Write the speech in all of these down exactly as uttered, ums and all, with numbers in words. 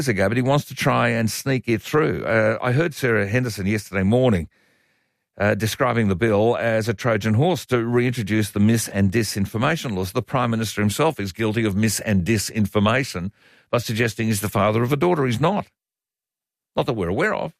ago, but he wants to try and sneak it through. Uh, I heard Sarah Henderson yesterday morning uh, describing the bill as a Trojan horse to reintroduce the mis- and disinformation laws. The Prime Minister himself is guilty of mis- and disinformation by suggesting he's the father of a daughter he's not. Not that we're aware of.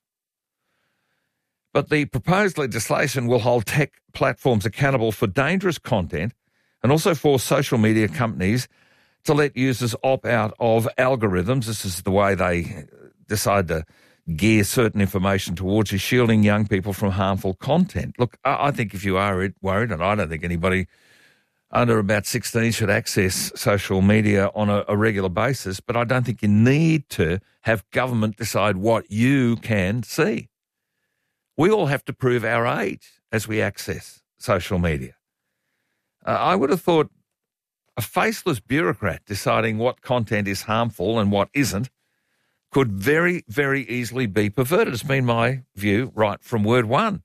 But the proposed legislation will hold tech platforms accountable for dangerous content and also force social media companies to let users opt out of algorithms. This is the way they decide to gear certain information towards you, shielding young people from harmful content. Look, I think if you are worried, and I don't think anybody under about sixteen should access social media on a, a regular basis, but I don't think you need to have government decide what you can see. We all have to prove our age as we access social media. Uh, I would have thought a faceless bureaucrat deciding what content is harmful and what isn't could very, very easily be perverted. It's been my view right from word one.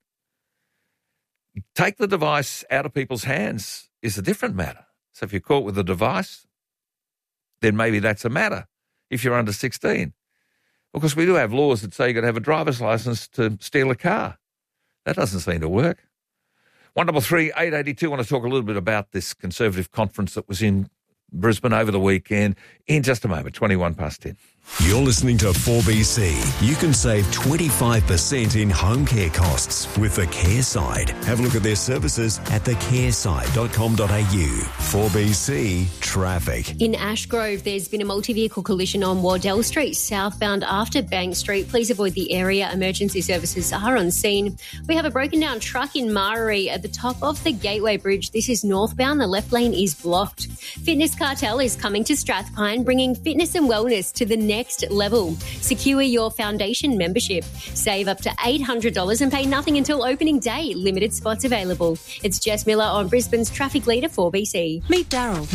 Take the device out of people's hands is a different matter. So if you're caught with a device, then maybe that's a matter if you're under sixteen. Because we do have laws that say you've got to have a driver's license to steal a car. That doesn't seem to work. one double three eight eighty two. I want to talk a little bit about this Conservative conference that was in Brisbane over the weekend in just a moment, twenty-one past ten. You're listening to four B C. You can save twenty-five percent in home care costs with the Care Side. Have a look at their services at the care side dot com dot a u. four B C Traffic. In Ashgrove, there's been a multi-vehicle collision on Wardell Street, southbound after Bank Street. Please avoid the area. Emergency services are on scene. We have a broken down truck in Maree at the top of the Gateway Bridge. This is northbound. The left lane is blocked. Fitness Cartel is coming to Strathpine, bringing fitness and wellness to the next level. Secure your foundation membership. Save up to eight hundred dollars and pay nothing until opening day. Limited spots available. It's Jess Miller on Brisbane's traffic leader four B C. Meet Daryl.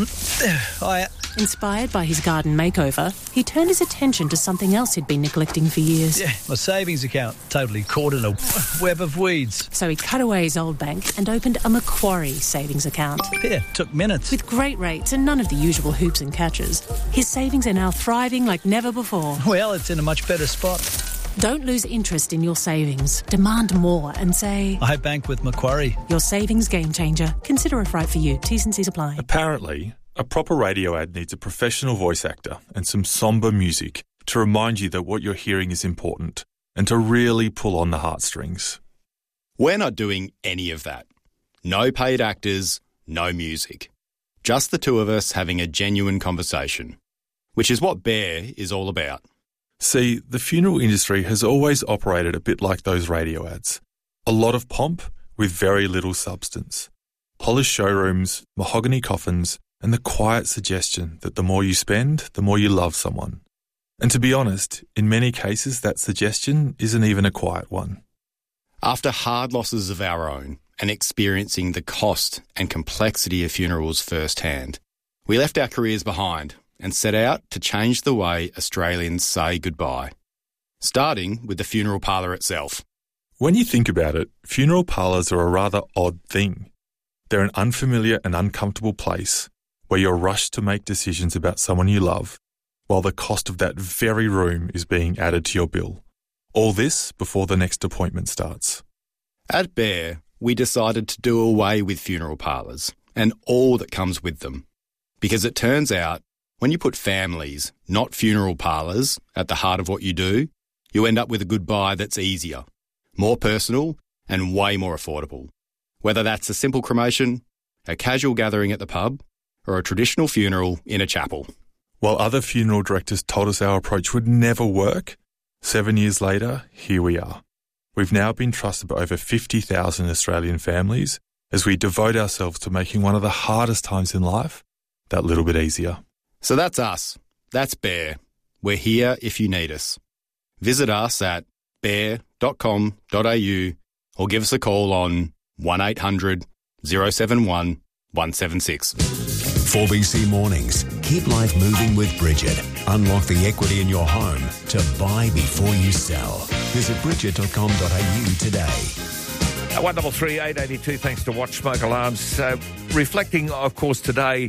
Hi. Inspired by his garden makeover, he turned his attention to something else he'd been neglecting for years. Yeah, my savings account, totally caught in a web of weeds. So he cut away his old bank and opened a Macquarie savings account. Yeah, took minutes. With great rates and none of the usual hoops and catches, his savings are now thriving like never before. Well, it's in a much better spot. Don't lose interest in your savings. Demand more and say, I bank with Macquarie. Your savings game changer. Consider if right for you. T's and C's apply. Apparently, a proper radio ad needs a professional voice actor and some sombre music to remind you that what you're hearing is important and to really pull on the heartstrings. We're not doing any of that. No paid actors, no music. Just the two of us having a genuine conversation, which is what Bear is all about. See, the funeral industry has always operated a bit like those radio ads. A lot of pomp with very little substance. Polished showrooms, mahogany coffins, and the quiet suggestion that the more you spend, the more you love someone. And to be honest, in many cases that suggestion isn't even a quiet one. After hard losses of our own and experiencing the cost and complexity of funerals firsthand, we left our careers behind and set out to change the way Australians say goodbye, starting with the funeral parlour itself. When you think about it, funeral parlours are a rather odd thing. They're an unfamiliar and uncomfortable place where you're rushed to make decisions about someone you love, while the cost of that very room is being added to your bill. All this before the next appointment starts. At Bear, we decided to do away with funeral parlours and all that comes with them. Because it turns out, when you put families, not funeral parlours, at the heart of what you do, you end up with a goodbye that's easier, more personal and way more affordable. Whether that's a simple cremation, a casual gathering at the pub, or a traditional funeral in a chapel. While other funeral directors told us our approach would never work, seven years later, here we are. We've now been trusted by over fifty thousand Australian families as we devote ourselves to making one of the hardest times in life that little bit easier. So that's us. That's Bear. We're here if you need us. Visit us at bear dot com dot a u or give us a call on one eight hundred oh seven one one seven six. four B C Mornings. Keep life moving with Bridget. Unlock the equity in your home to buy before you sell. Visit bridget dot com dot a u today. one double three eight eighty two, thanks to Watch Smoke Alarms. Uh, reflecting, of course, today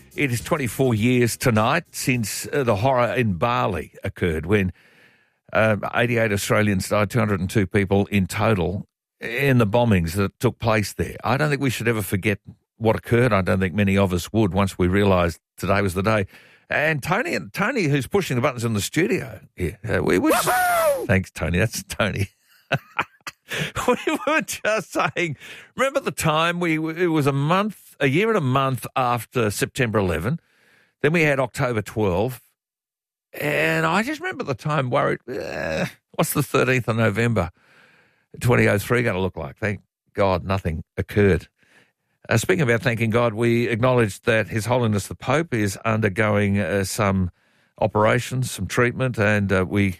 It is twenty-four years tonight since uh, the horror in Bali occurred when uh, eighty-eight Australians died, two hundred two people in total in the bombings that took place there. I don't think we should ever forget what occurred. I don't think many of us would once we realised today was the day. And Tony, Tony, who's pushing the buttons in the studio, yeah, uh, we were. Thanks, Tony. That's Tony. We were just saying. Remember the time we? It was a month, a year and a month after September eleventh. Then we had October twelfth, and I just remember the time worried. Eh, what's the thirteenth of November, twenty oh three going to look like? Thank God, nothing occurred. Uh, speaking about thanking God, we acknowledge that His Holiness the Pope is undergoing uh, some operations, some treatment, and uh, we,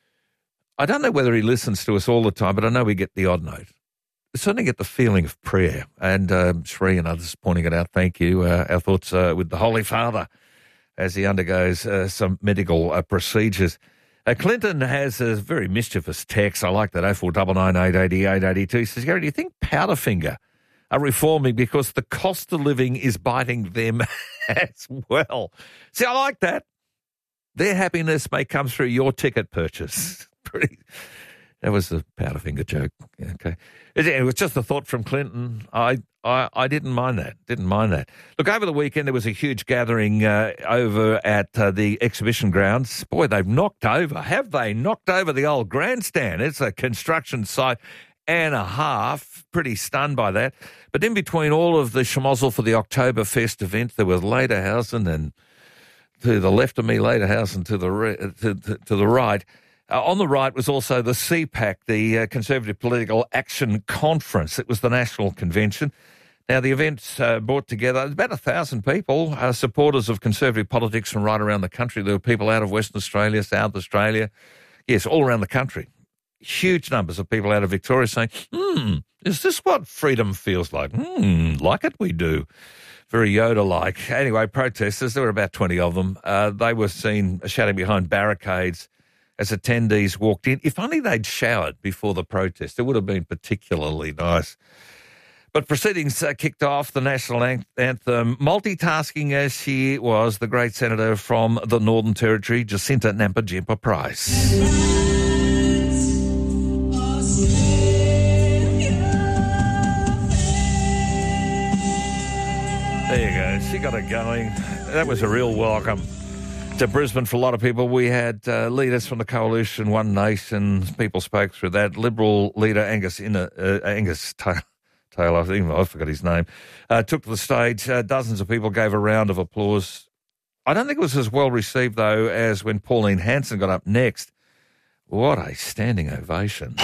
I don't know whether he listens to us all the time, but I know we get the odd note. We certainly get the feeling of prayer, and um, Sri and others pointing it out. Thank you. Uh, our thoughts uh, with the Holy Father as he undergoes uh, some medical uh, procedures. Uh, Clinton has a very mischievous text. I like that, oh four nine nine eight eight eight eight two. He says, Gary, do you think Powderfinger are reforming because the cost of living is biting them as well? See, I like that. Their happiness may come through your ticket purchase. Pretty. That was a Powderfinger joke. Yeah, okay. It, it was just a thought from Clinton. I, I I didn't mind that. Didn't mind that. Look, over the weekend there was a huge gathering uh, over at uh, the exhibition grounds. Boy, they've knocked over. Have they knocked over the old grandstand? It's a construction site and a half. Pretty stunned by that. But in between all of the schmozzle for the Oktoberfest event, there was Lederhausen, and to the left of me, Lederhausen, to the re- to, to, to the right. Uh, on the right was also the C PAC, the uh, Conservative Political Action Conference. It was the national convention. Now, the event uh, brought together about a thousand people, uh, supporters of conservative politics from right around the country. There were people out of Western Australia, South Australia, yes, all around the country. Huge numbers of people out of Victoria saying, hmm, is this what freedom feels like? Hmm, like it we do. Very Yoda-like. Anyway, protesters, there were about twenty of them. Uh, they were seen shouting behind barricades as attendees walked in. If only they'd showered before the protest, it would have been particularly nice. But proceedings uh, kicked off the national anthem, multitasking as she was, the great senator from the Northern Territory, Jacinta Nampijinpa Price. There you go. She got it going. That was a real welcome to Brisbane for a lot of people. We had uh, leaders from the coalition, One Nation. People spoke through that. Liberal leader Angus Inner, uh, Angus Taylor, Taylor, I think I forgot his name, uh, took to the stage. Uh, dozens of people gave a round of applause. I don't think it was as well received, though, as when Pauline Hanson got up next. What a standing ovation.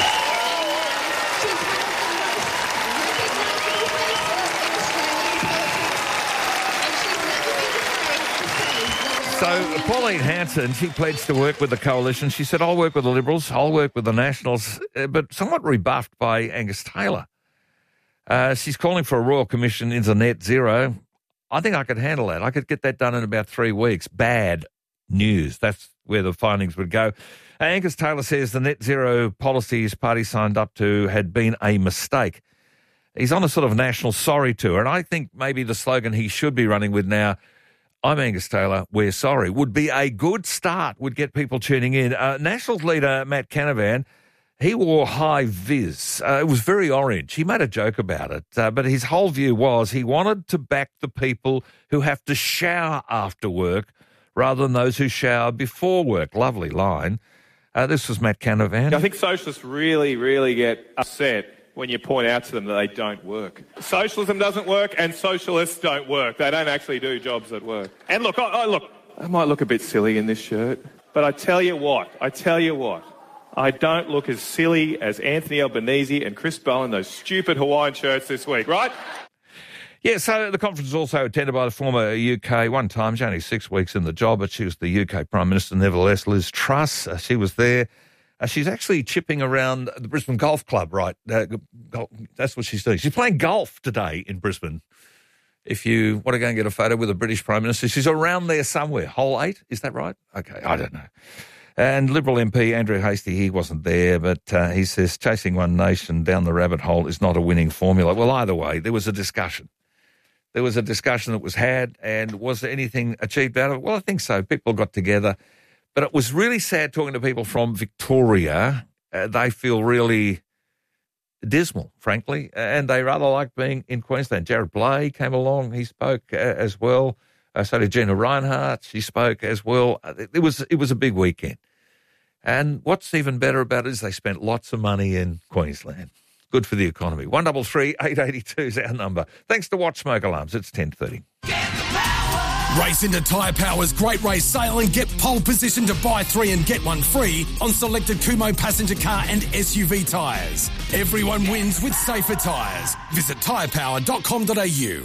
So Pauline Hanson, she pledged to work with the coalition. She said, I'll work with the Liberals, I'll work with the Nationals, uh, but somewhat rebuffed by Angus Taylor. Uh, she's calling for a Royal Commission into net zero. I think I could handle that. I could get that done in about three weeks. Bad news. That's where the findings would go. Uh, Angus Taylor says the net zero policy his party signed up to had been a mistake. He's on a sort of national sorry tour, and I think maybe the slogan he should be running with now, I'm Angus Taylor, we're sorry, would be a good start, would get people tuning in. Uh, Nationals leader Matt Canavan, he wore high vis. Uh, it was very orange. He made a joke about it, uh, but his whole view was he wanted to back the people who have to shower after work rather than those who shower before work. Lovely line. Uh, this was Matt Canavan. I think socialists really, really get upset when you point out to them that they don't work. Socialism doesn't work and socialists don't work. They don't actually do jobs that work. And look, I, I, look, I might look a bit silly in this shirt, but I tell you what, I tell you what, I don't look as silly as Anthony Albanese and Chris Bowen in those stupid Hawaiian shirts this week, right? Yeah, so the conference was also attended by the former U K, one time, she's only six weeks in the job, but she was the U K Prime Minister, nevertheless, Liz Truss. Uh, she was there. Uh, she's actually chipping around the Brisbane Golf Club, right? Uh, golf, that's what she's doing. She's playing golf today in Brisbane. If you want to go and get a photo with the British Prime Minister, she's around there somewhere. Hole eight, is that right? Okay, I don't know. And Liberal M P Andrew Hastie, he wasn't there, but uh, he says chasing One Nation down the rabbit hole is not a winning formula. Well, either way, there was a discussion. there was a discussion that was had, and was there anything achieved out of it? Well, I think so. People got together. But it was really sad talking to people from Victoria. Uh, they feel really dismal, frankly, and they rather like being in Queensland. Jared Blay came along. He spoke uh, as well. Uh, so did Gina Reinhardt. She spoke as well. It was, it was a big weekend. And what's even better about it is they spent lots of money in Queensland. Good for the economy. one double three eight eight two is our number. Thanks to Watch Smoke Alarms. It's ten thirty. Race into Tyre Power's Great Race Sale and get pole position to buy three and get one free on selected Kumho passenger car and S U V tyres. Everyone wins with safer tyres. Visit tyre power dot com dot a u.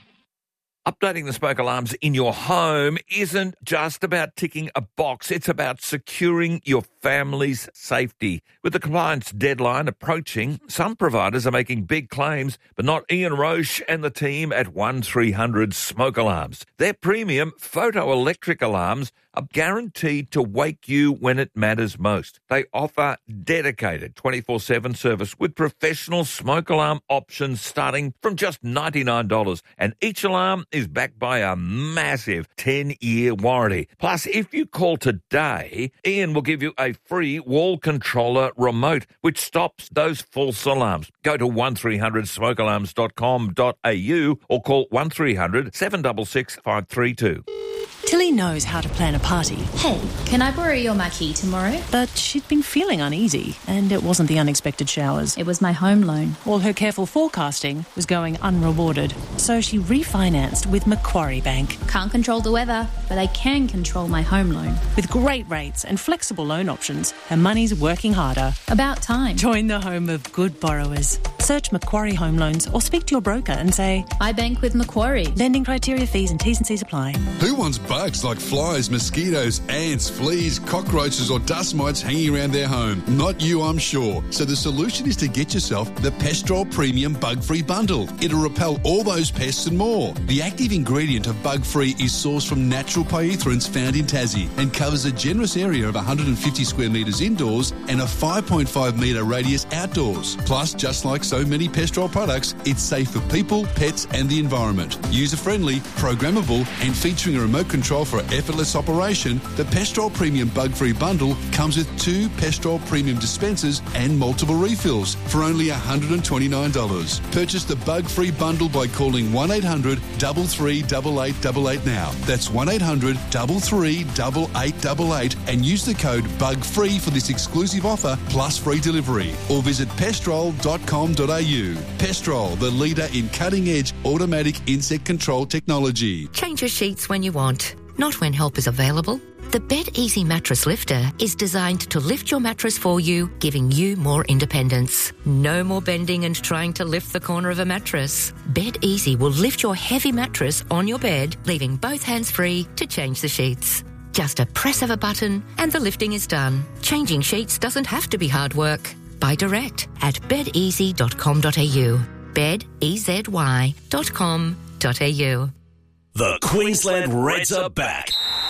Updating the smoke alarms in your home isn't just about ticking a box. It's about securing your family's safety. With the compliance deadline approaching, some providers are making big claims, but not Ian Roche and the team at one three hundred Smoke Alarms. Their premium photoelectric alarms are guaranteed to wake you when it matters most. They offer dedicated twenty-four seven service with professional smoke alarm options starting from just ninety-nine dollars. And each alarm is backed by a massive ten-year warranty. Plus, if you call today, Ian will give you a free wall controller remote, which stops those false alarms. Go to one three hundred smoke alarms dot com dot a u or call one three hundred seven six six five three two. Tilly knows how to plan a party. Hey, can I borrow your marquee tomorrow? But she'd been feeling uneasy, and it wasn't the unexpected showers. It was my home loan. All her careful forecasting was going unrewarded. So she refinanced with Macquarie Bank. Can't control the weather, but I can control my home loan. With great rates and flexible loan options, her money's working harder. About time. Join the home of good borrowers. Search Macquarie Home Loans or speak to your broker and say, I bank with Macquarie. Lending criteria, fees and T's and C's apply. Who wants bugs like flies, mosquitoes, ants, fleas, cockroaches or dust mites hanging around their home? Not you, I'm sure. So the solution is to get yourself the Pestrol Premium Bug-Free Bundle. It'll repel all those pests and more. The active ingredient of Bug-Free is sourced from natural pyrethroids found in Tassie and covers a generous area of one hundred fifty square metres indoors and a five point five metre radius outdoors. Plus, just like so many Pestrol products, it's safe for people, pets and the environment. User-friendly, programmable and featuring a remote control for effortless operation, the Pestrol Premium Bug-Free Bundle comes with two Pestrol Premium dispensers and multiple refills for only one hundred twenty-nine dollars. Purchase the Bug-Free Bundle by calling one eight hundred three three eight eight eight eight now. That's one eight hundred three three eight eight eight eight and use the code BUGFREE for this exclusive offer plus free delivery. Or visit pestrol dot com dot a u. Pestrol, the leader in cutting-edge automatic insect control technology. Change your sheets when you want, not when help is available. The Bed Easy Mattress Lifter is designed to lift your mattress for you, giving you more independence. No more bending and trying to lift the corner of a mattress. Bed Easy will lift your heavy mattress on your bed, leaving both hands free to change the sheets. Just a press of a button and the lifting is done. Changing sheets doesn't have to be hard work. Buy direct at bed easy dot com dot a u. bed easy dot com dot a u. The Queensland Reds are back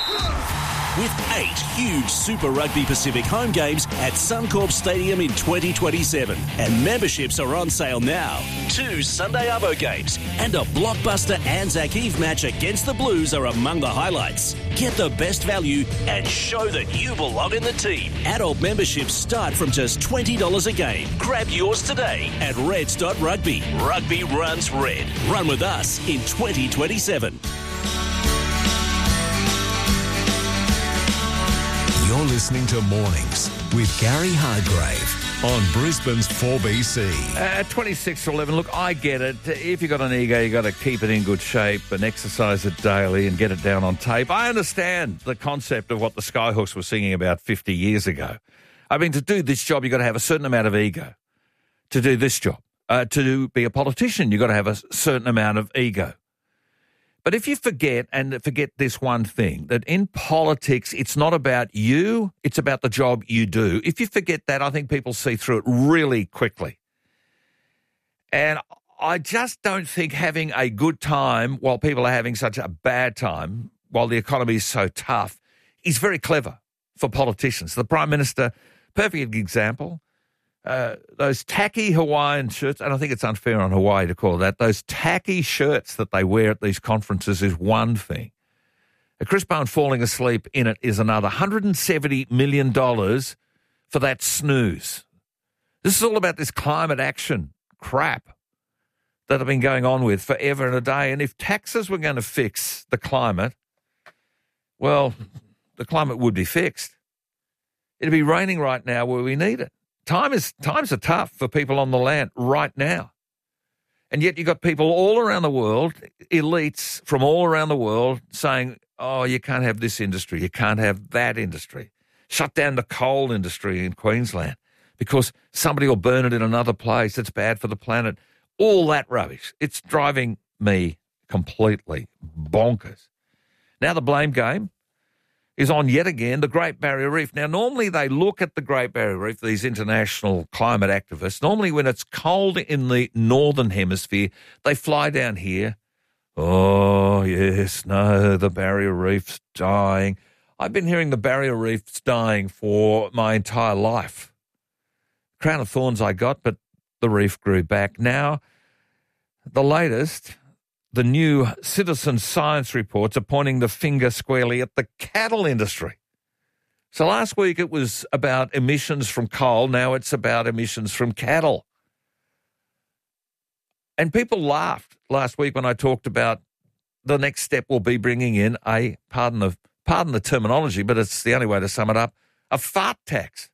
with eight huge Super Rugby Pacific home games at Suncorp Stadium in twenty twenty-seven. And memberships are on sale now. Two Sunday Arvo games and a blockbuster Anzac Eve match against the Blues are among the highlights. Get the best value and show that you belong in the team. Adult memberships start from just twenty dollars a game. Grab yours today at reds dot rugby. Rugby runs red. Run with us in twenty twenty-seven. You're listening to Mornings with Gary Hargrave on Brisbane's four B C. Uh, twenty-six to eleven. Look, I get it. If you've got an ego, you've got to keep it in good shape and exercise it daily and get it down on tape. I understand the concept of what the Skyhawks were singing about fifty years ago. I mean, to do this job, you've got to have a certain amount of ego. To do this job. Uh, to be a politician, you've got to have a certain amount of ego. But if you forget, and forget this one thing, that in politics, it's not about you, it's about the job you do. If you forget that, I think people see through it really quickly. And I just don't think having a good time while people are having such a bad time, while the economy is so tough, is very clever for politicians. The Prime Minister, perfect example. uh, those tacky Hawaiian shirts, and I think it's unfair on Hawaii to call it that, those tacky shirts that they wear at these conferences is one thing. Chris Bowen falling asleep in it is another. one hundred seventy million dollars for that snooze. This is all about this climate action crap that have been going on with forever and a day. And if taxes were going to fix the climate, well, the climate would be fixed. It'd be raining right now where we need it. Time is Times are tough for people on the land right now. And yet you've got people all around the world, elites from all around the world saying, oh, you can't have this industry, you can't have that industry. Shut down the coal industry in Queensland because somebody will burn it in another place. It's bad for the planet. All that rubbish. It's driving me completely bonkers. Now the blame game is on yet again the Great Barrier Reef. Now, normally they look at the Great Barrier Reef, these international climate activists. Normally when it's cold in the northern hemisphere, they fly down here. Oh, yes, no, the Barrier Reef's dying. I've been hearing the Barrier Reef's dying for my entire life. Crown of thorns I got, but the reef grew back. Now, the latest, the new citizen science reports are pointing the finger squarely at the cattle industry. So last week it was about emissions from coal. Now it's about emissions from cattle. And people laughed last week when I talked about the next step will be bringing in a, pardon the, pardon the terminology, but it's the only way to sum it up, a fart tax.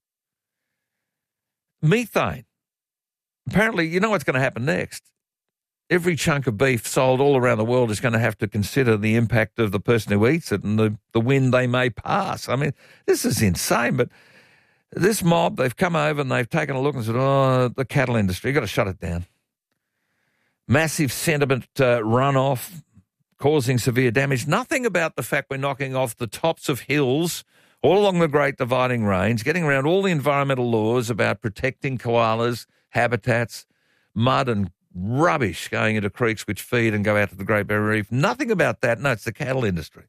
Methane. Apparently, you know what's going to happen next. Every chunk of beef sold all around the world is going to have to consider the impact of the person who eats it and the, the wind they may pass. I mean, this is insane, but this mob, they've come over and they've taken a look and said, oh, the cattle industry, you've got to shut it down. Massive sediment uh, runoff causing severe damage. Nothing about the fact we're knocking off the tops of hills all along the Great Dividing Range, getting around all the environmental laws about protecting koalas, habitats, mud and rubbish going into creeks which feed and go out to the Great Barrier Reef. Nothing about that. No, it's the cattle industry.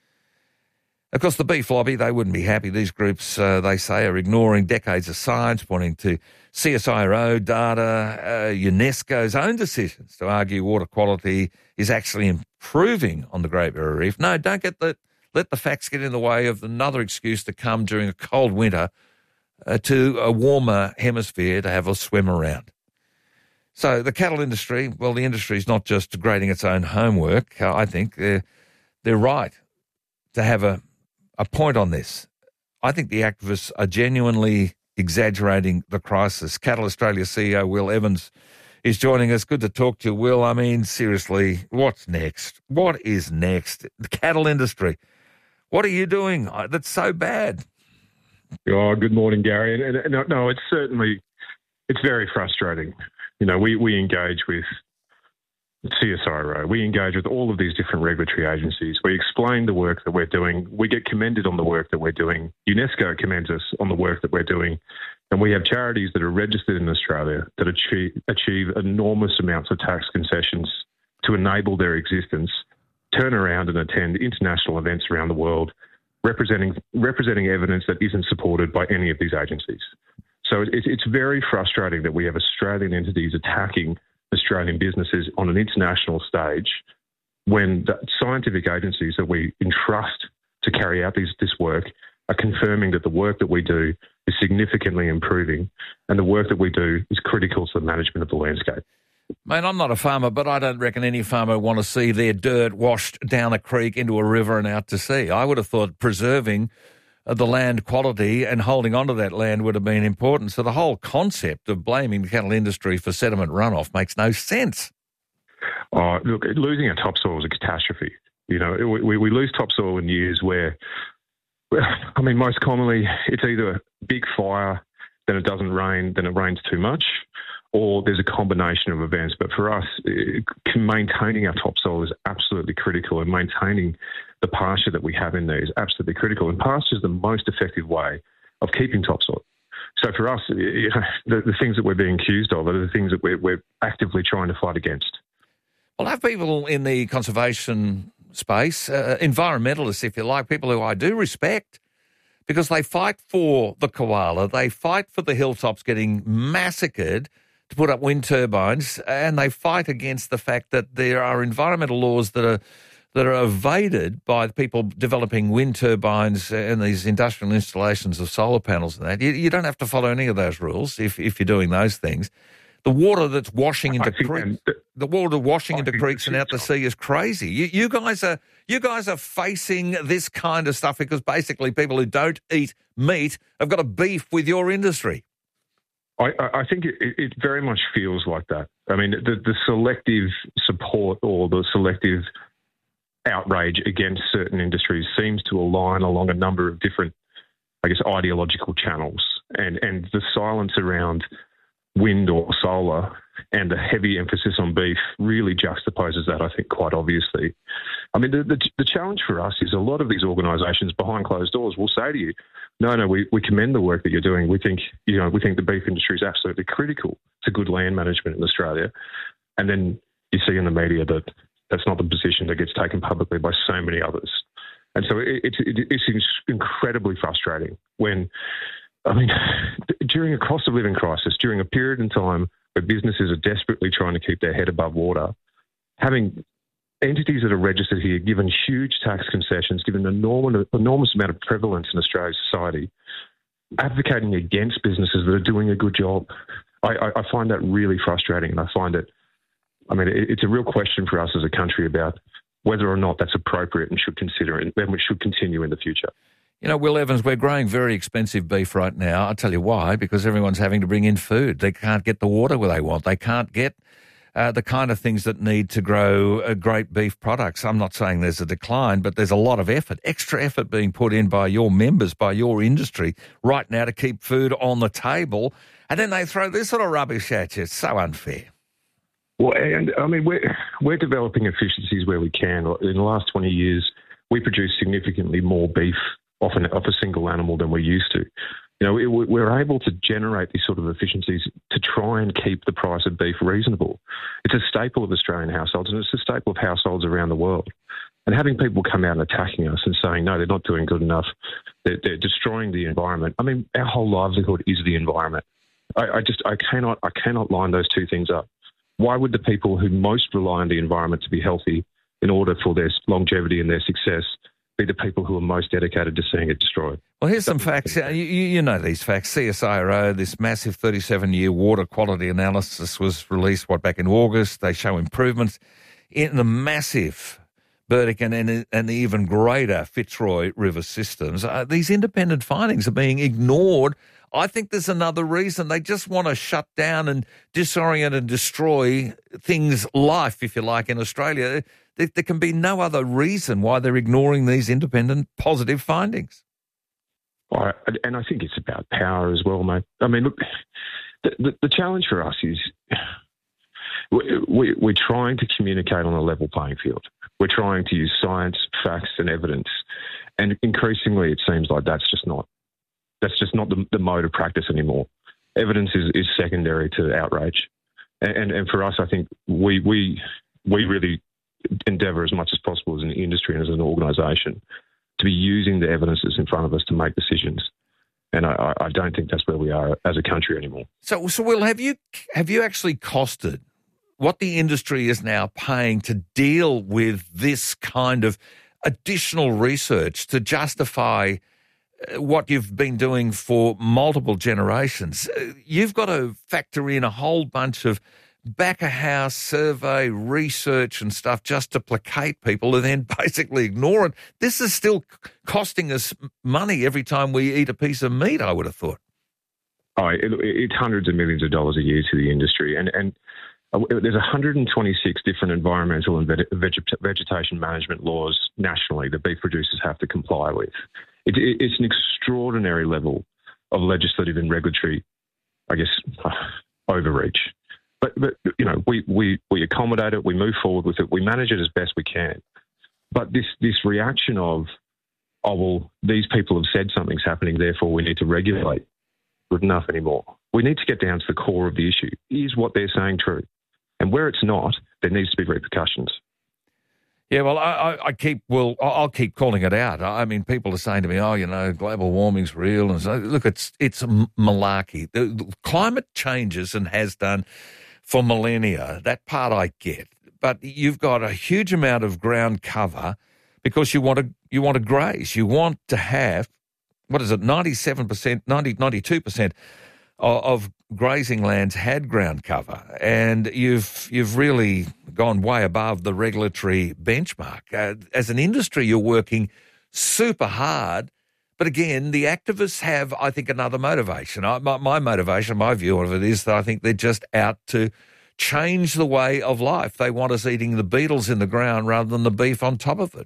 Of course, the beef lobby, they wouldn't be happy. These groups, uh, they say, are ignoring decades of science, pointing to C S I R O data, uh, UNESCO's own decisions to argue water quality is actually improving on the Great Barrier Reef. No, don't get the, let the facts get in the way of another excuse to come during a cold winter uh, to a warmer hemisphere to have a swim around. So the cattle industry, well, the industry is not just grading its own homework. Uh, I think they're, they're right to have a, a point on this. I think the activists are genuinely exaggerating the crisis. Cattle Australia C E O Will Evans is joining us. Good to talk to you, Will. I mean, seriously, what's next? What is next? The cattle industry. What are you doing that's so bad? Oh, good morning, Gary. And, and, no, it's certainly, it's very frustrating. You know, we, we engage with C S I R O. We engage with all of these different regulatory agencies. We explain the work that we're doing. We get commended on the work that we're doing. UNESCO commends us on the work that we're doing. And we have charities that are registered in Australia that achieve, achieve enormous amounts of tax concessions to enable their existence, turn around and attend international events around the world, representing representing evidence that isn't supported by any of these agencies. So it's, it's very frustrating that we have Australian entities attacking Australian businesses on an international stage when the scientific agencies that we entrust to carry out these, this work are confirming that the work that we do is significantly improving and the work that we do is critical to the management of the landscape. Mate, I'm not a farmer, but I don't reckon any farmer would want to see their dirt washed down a creek into a river and out to sea. I would have thought preserving the land quality and holding onto that land would have been important. So the whole concept of blaming the cattle industry for sediment runoff makes no sense. Oh, look, losing our topsoil is a catastrophe. You know, we, we lose topsoil in years where, I mean, most commonly it's either a big fire, then it doesn't rain, then it rains too much, or there's a combination of events. But for us, it, maintaining our topsoil is absolutely critical, and maintaining the pasture that we have in there is absolutely critical. And pasture is the most effective way of keeping topsoil. So for us, you know, the, the things that we're being accused of are the things that we're, we're actively trying to fight against. Well, I have people in the conservation space, uh, environmentalists, if you like, people who I do respect, because they fight for the koala, they fight for the hilltops getting massacred to put up wind turbines, and they fight against the fact that there are environmental laws that are that are evaded by people developing wind turbines and these industrial installations of solar panels and that. You, you don't have to follow any of those rules if, if you're doing those things. The water that's washing into creeks, the, the water washing into creeks and out to sea is crazy. You, you guys are you guys are facing this kind of stuff because basically people who don't eat meat have got a beef with your industry. I, I think it, it very much feels like that. I mean, the, the selective support or the selective outrage against certain industries seems to align along a number of different, I guess, ideological channels. And, and the silence around wind or solar and the heavy emphasis on beef really juxtaposes that, I think, quite obviously. I mean, the, the, the challenge for us is a lot of these organisations behind closed doors will say to you, no, no, we, we commend the work that you're doing. We think, you know, we think the beef industry is absolutely critical to good land management in Australia. And then you see in the media that that's not the position that gets taken publicly by so many others. And so it, it, it, it's incredibly frustrating when, I mean, during a cost of living crisis, during a period in time where businesses are desperately trying to keep their head above water, having entities that are registered here given huge tax concessions, given an enormous, enormous amount of prevalence in Australia's society, advocating against businesses that are doing a good job. I, I, I find that really frustrating, and I find it, I mean, it, it's a real question for us as a country about whether or not that's appropriate and should consider it, and we should continue in the future. You know, Will Evans, we're growing very expensive beef right now. I'll tell you why, because everyone's having to bring in food. They can't get the water where they want. They can't get uh, the kind of things that need to grow uh, great beef products. I'm not saying there's a decline, but there's a lot of effort, extra effort being put in by your members, by your industry right now to keep food on the table. And then they throw this sort of rubbish at you. It's so unfair. Well, and I mean, we're, we're developing efficiencies where we can. In the last twenty years, we produce significantly more beef off, an, off a single animal than we're used to. You know, it, we're able to generate these sort of efficiencies to try and keep the price of beef reasonable. It's a staple of Australian households, and it's a staple of households around the world. And having people come out and attacking us and saying, no, they're not doing good enough, they're, they're destroying the environment. I mean, our whole livelihood is the environment. I, I just, I cannot, I cannot line those two things up. Why would the people who most rely on the environment to be healthy in order for their longevity and their success be the people who are most dedicated to seeing it destroyed? Well, here's some facts. You, you know these facts. C S I R O, this massive thirty-seven year water quality analysis was released, what, back in August. They show improvements in the massive Burdekin and, and the even greater Fitzroy River systems. Uh, these independent findings are being ignored. I think there's another reason. They just want to shut down and disorient and destroy things, life, if you like, in Australia. There, there can be no other reason why they're ignoring these independent positive findings. Right. And I think it's about power as well, mate. I mean, look, the, the, the challenge for us is we, we, we're trying to communicate on a level playing field. We're trying to use science, facts and evidence. And increasingly, it seems like that's just not That's just not the, the mode of practice anymore. Evidence is, is secondary to outrage. And, and, and for us, I think we, we, we really endeavour as much as possible as an industry and as an organisation to be using the evidence that's in front of us to make decisions. And I, I don't think that's where we are as a country anymore. So, so Will, have you have you actually costed what the industry is now paying to deal with this kind of additional research to justify what you've been doing for multiple generations? You've got to factor in a whole bunch of back-of-house survey research and stuff just to placate people and then basically ignore it. This is still costing us money every time we eat a piece of meat, I would have thought. Oh, it, it's hundreds of millions of dollars a year to the industry. And, and there's one hundred twenty-six different environmental and vegetation management laws nationally that beef producers have to comply with. It, it, it's an extraordinary level of legislative and regulatory, I guess, uh, overreach. But, but you know, we, we, we accommodate it, we move forward with it, we manage it as best we can. But this, this reaction of, oh, well, these people have said something's happening, therefore we need to regulate, good enough anymore. We need to get down to the core of the issue. Is what they're saying true? And where it's not, there needs to be repercussions. Yeah, well, I, I, I keep well, I'll keep calling it out. I mean, people are saying to me, "Oh, you know, global warming's real," and so look, it's it's malarkey. The, the climate changes and has done for millennia. That part I get, but you've got a huge amount of ground cover because you want to you want to graze. You want to have what is it, ninety-seven percent, ninety, ninety-two percent of, of grazing lands had ground cover, and you've you've really gone way above the regulatory benchmark. Uh, as an industry, you're working super hard, but again, the activists have, I think, another motivation. I, my, my motivation, my view of it is that I think they're just out to change the way of life. They want us eating the beetles in the ground rather than the beef on top of it.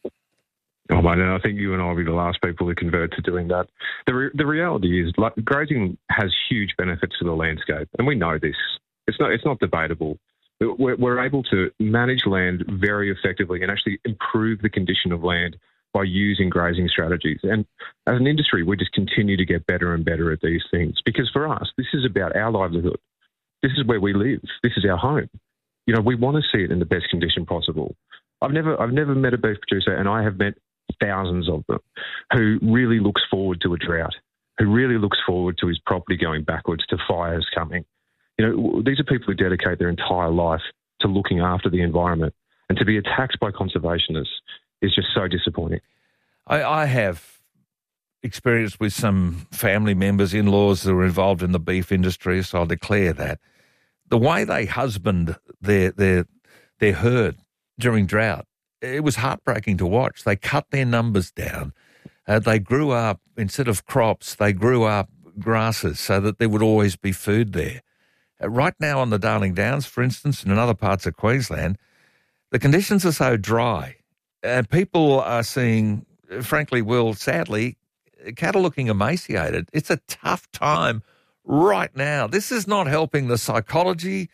Oh, mate, I think you and I will be the last people to convert to doing that. The re- the reality is, like, grazing has huge benefits to the landscape, and we know this. It's not it's not debatable. We're, we're able to manage land very effectively and actually improve the condition of land by using grazing strategies. And as an industry, we just continue to get better and better at these things because for us, this is about our livelihood. This is where we live. This is our home. You know, we want to see it in the best condition possible. I've never I've never met a beef producer, and I have met thousands of them, who really looks forward to a drought, who really looks forward to his property going backwards, to fires coming. You know, these are people who dedicate their entire life to looking after the environment, and to be attacked by conservationists is just so disappointing. I, I have experience with some family members, in-laws that are involved in the beef industry, so I'll declare that. The way they husband their their their herd during drought, it was heartbreaking to watch. They cut their numbers down. Uh, they grew up, instead of crops, they grew up grasses so that there would always be food there. Uh, right now on the Darling Downs, for instance, and in other parts of Queensland, the conditions are so dry, and people are seeing, frankly, Will, sadly, cattle looking emaciated. It's a tough time right now. This is not helping the psychology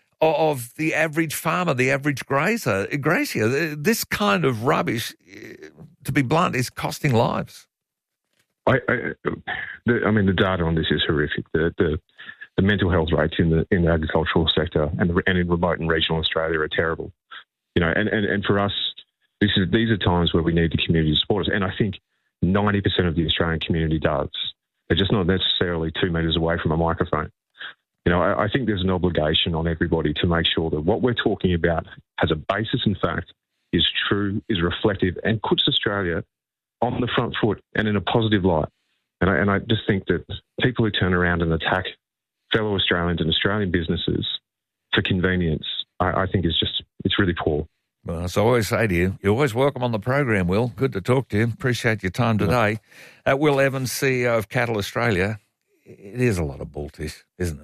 of the average farmer, the average grazer. grazier. This kind of rubbish, to be blunt, is costing lives. I, I, the, I mean, the data on this is horrific. The, the, the mental health rates in the in the agricultural sector and, the, and in remote and regional Australia are terrible. You know, and, and, and for us, this is these are times where we need the community to support us. And I think ninety percent of the Australian community does. They're just not necessarily two metres away from a microphone. You know, I, I think there's an obligation on everybody to make sure that what we're talking about has a basis in fact, is true, is reflective, and puts Australia on the front foot and in a positive light. And I, and I just think that people who turn around and attack fellow Australians and Australian businesses for convenience, I, I think is just, it's really poor. Well, as I always say to you, you're always welcome on the program, Will. Good to talk to you. Appreciate your time today. Uh, Will Evans, C E O of Cattle Australia. It is a lot of bulltish, isn't it?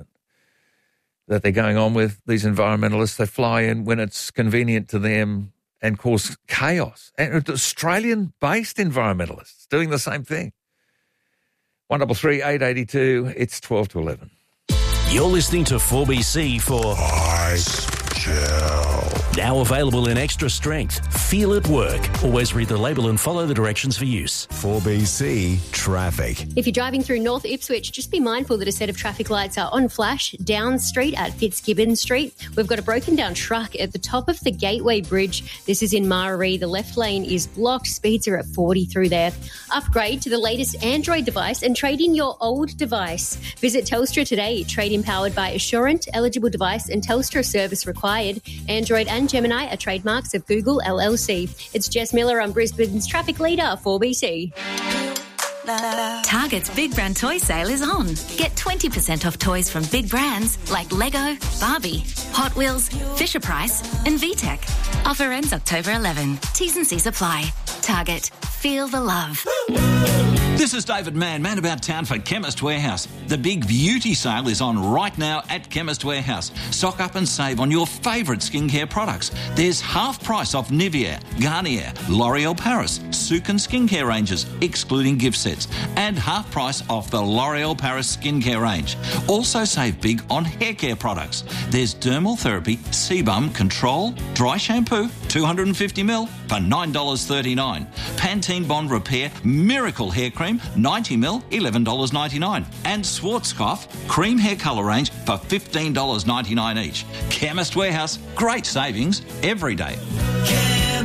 That they're going on with, these environmentalists. They fly in when it's convenient to them and cause chaos. And Australian-based environmentalists doing the same thing. one double three eight eighty two. It's twelve to eleven. You're listening to four B C for Ice Gel. Now available in extra strength. Feel it work. Always read the label and follow the directions for use. four B C Traffic. If you're driving through North Ipswich, just be mindful that a set of traffic lights are on flash down Street at Fitzgibbon Street. We've got a broken down truck at the top of the Gateway Bridge. This is in Mararee. The left lane is blocked. Speeds are at forty through there. Upgrade to the latest Android device and trade in your old device. Visit Telstra today. Trade in powered by Assurant. Eligible device and Telstra service required. Android and Gemini are trademarks of Google L L C. It's Jess Miller on Brisbane's traffic leader, four B C. Target's Big Brand Toy Sale is on. Get twenty percent off toys from big brands like Lego, Barbie, Hot Wheels, Fisher-Price and V TEC. Offer ends October eleventh. T's and C's apply. Target. Feel the love. This is David Mann, man about town for Chemist Warehouse. The big beauty sale is on right now at Chemist Warehouse. Stock up and save on your favourite skincare products. There's half price off Nivea, Garnier, L'Oreal Paris, Sukin skincare ranges, excluding gift sets, and half price off the L'Oreal Paris skincare range. Also save big on hair care products. There's Dermal Therapy, Sebum Control, Dry Shampoo, two hundred fifty milliliters for nine dollars thirty-nine. Pantene Bond Repair Miracle Hair Cream, ninety milliliters, eleven dollars ninety-nine. And Schwarzkopf Cream Hair Colour Range for fifteen dollars ninety-nine each. Chemist Warehouse, great savings every day.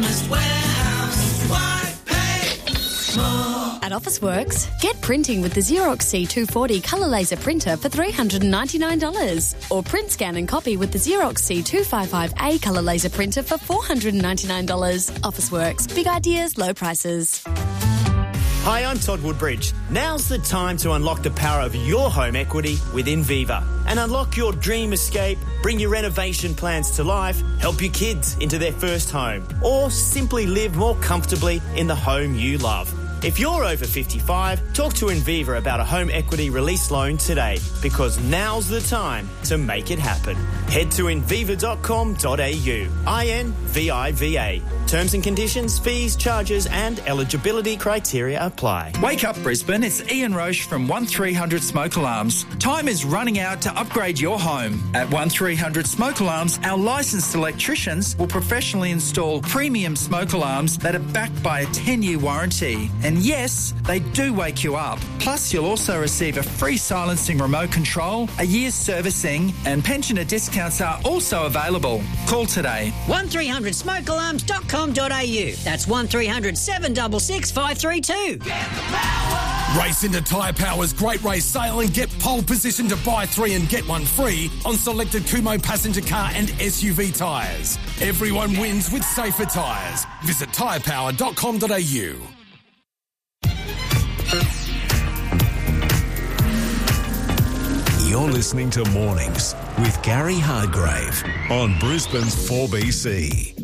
Chemist Warehouse. Why pay more? At Officeworks, get printing with the Xerox C two forty colour laser printer for three hundred ninety-nine dollars. Or print, scan and copy with the Xerox C two fifty-five A colour laser printer for four hundred ninety-nine dollars. Officeworks, big ideas, low prices. Hi, I'm Todd Woodbridge. Now's the time to unlock the power of your home equity with Inviva and unlock your dream escape, bring your renovation plans to life, help your kids into their first home, or simply live more comfortably in the home you love. If you're over fifty-five, talk to Inviva about a home equity release loan today, because now's the time to make it happen. Head to inviva dot com dot a u. I N V I V A. Terms and conditions, fees, charges and eligibility criteria apply. Wake up, Brisbane. It's Ian Roche from one three hundred Smoke Alarms. Time is running out to upgrade your home. At one three hundred Smoke Alarms, our licensed electricians will professionally install premium smoke alarms that are backed by a ten-year warranty. And yes, they do wake you up. Plus, you'll also receive a free silencing remote control, a year's servicing, and pensioner discounts are also available. Call today. one three hundred smoke alarms dot com dot a u. That's one three hundred seven six six five three two. Race into Tyre Power's Great Race Sale and get pole position to buy three and get one free on selected Kumo passenger car and S U V tyres. Everyone wins with safer tyres. Visit tyre power dot com dot a u. You're listening to Mornings with Gary Hardgrave on Brisbane's four B C.